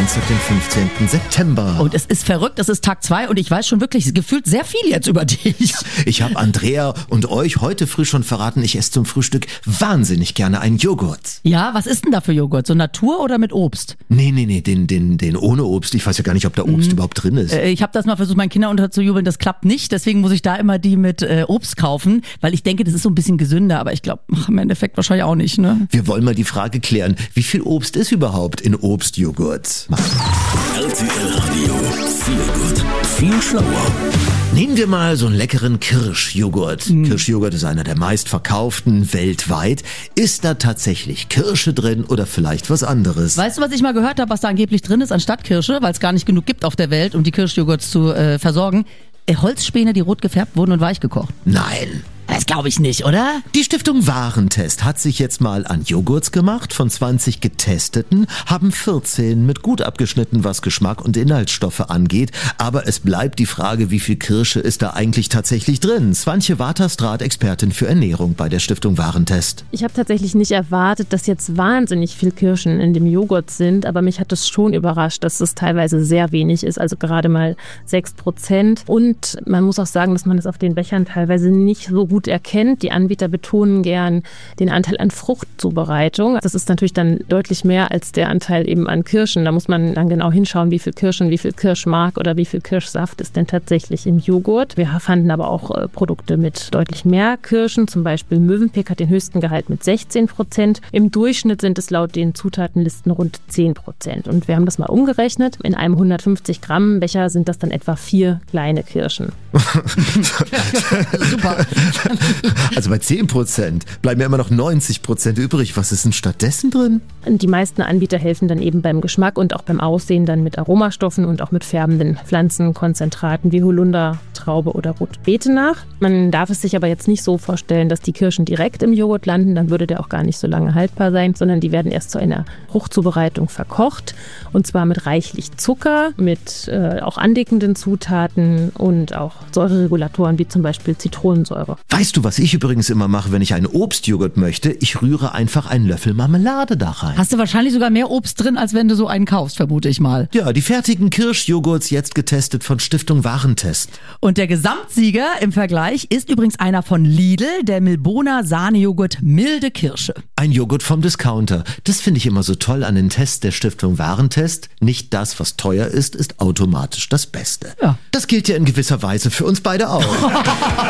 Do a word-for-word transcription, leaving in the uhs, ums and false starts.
Dienstag, den fünfzehnten September. Und es ist verrückt, es ist Tag zwei und ich weiß schon wirklich gefühlt sehr viel jetzt über dich. Ich habe Andrea und euch heute früh schon verraten, ich esse zum Frühstück wahnsinnig gerne einen Joghurt. Ja, was ist denn da für Joghurt? So Natur oder mit Obst? Nee, nee, nee, den, den, den ohne Obst. Ich weiß ja gar nicht, ob da Obst mhm. überhaupt drin ist. Äh, ich habe das mal versucht, meinen Kindern unterzujubeln, das klappt nicht. Deswegen muss ich da immer die mit äh, Obst kaufen, weil ich denke, das ist so ein bisschen gesünder. Aber ich glaube, im Endeffekt wahrscheinlich auch nicht, ne? Wir wollen mal die Frage klären, wie viel Obst ist überhaupt in Obstjoghurt? R T L Radio, viel gut, viel schlauer. Nehmen wir mal so einen leckeren Kirschjoghurt. Mhm. Kirschjoghurt ist einer der meistverkauften weltweit. Ist da tatsächlich Kirsche drin oder vielleicht was anderes? Weißt du, was ich mal gehört habe, was da angeblich drin ist anstatt Kirsche, weil es gar nicht genug gibt auf der Welt, um die Kirschjoghurts zu äh, versorgen? Äh, Holzspäne, die rot gefärbt wurden und weich gekocht. Nein. Das glaube ich nicht, oder? Die Stiftung Warentest hat sich jetzt mal an Joghurts gemacht. Von zwanzig getesteten haben vierzehn mit gut abgeschnitten, was Geschmack und Inhaltsstoffe angeht. Aber es bleibt die Frage, wie viel Kirsche ist da eigentlich tatsächlich drin? Swantje Waterstraat, Expertin für Ernährung bei der Stiftung Warentest. Ich habe tatsächlich nicht erwartet, dass jetzt wahnsinnig viel Kirschen in dem Joghurt sind. Aber mich hat es schon überrascht, dass es teilweise sehr wenig ist. Also gerade mal sechs Prozent. Und man muss auch sagen, dass man es auf den Bechern teilweise nicht so gut erkennt. Die Anbieter betonen gern den Anteil an Fruchtzubereitung. Das ist natürlich dann deutlich mehr als der Anteil eben an Kirschen. Da muss man dann genau hinschauen, wie viel Kirschen, wie viel Kirschmark oder wie viel Kirschsaft ist denn tatsächlich im Joghurt. Wir fanden aber auch äh, Produkte mit deutlich mehr Kirschen. Zum Beispiel Mövenpick hat den höchsten Gehalt mit sechzehn Prozent. Im Durchschnitt sind es laut den Zutatenlisten rund zehn Prozent. Und wir haben das mal umgerechnet. In einem hundertfünfzig Gramm Becher sind das dann etwa vier kleine Kirschen. Super. Also bei zehn Prozent bleiben ja immer noch neunzig Prozent übrig. Was ist denn stattdessen drin? Die meisten Anbieter helfen dann eben beim Geschmack und auch beim Aussehen dann mit Aromastoffen und auch mit färbenden Pflanzenkonzentraten wie Holunder, Traube oder Rotbeete nach. Man darf es sich aber jetzt nicht so vorstellen, dass die Kirschen direkt im Joghurt landen, dann würde der auch gar nicht so lange haltbar sein, sondern die werden erst zu einer Fruchtzubereitung verkocht und zwar mit reichlich Zucker, mit äh, auch andickenden Zutaten und auch Säureregulatoren wie zum Beispiel Zitronensäure. Weißt du, was ich übrigens immer mache, wenn ich einen Obstjoghurt möchte? Ich rühre einfach einen Löffel Marmelade da rein. Hast du wahrscheinlich sogar mehr Obst drin, als wenn du so einen kaufst, vermute ich mal. Ja, die fertigen Kirschjoghurts jetzt getestet von Stiftung Warentest. Und der Gesamtsieger im Vergleich ist übrigens einer von Lidl, der Milbona Sahnejoghurt Milde Kirsche. Ein Joghurt vom Discounter. Das finde ich immer so toll an den Tests der Stiftung Warentest. Nicht das, was teuer ist, ist automatisch das Beste. Ja. Das gilt ja in gewisser Weise für uns beide auch.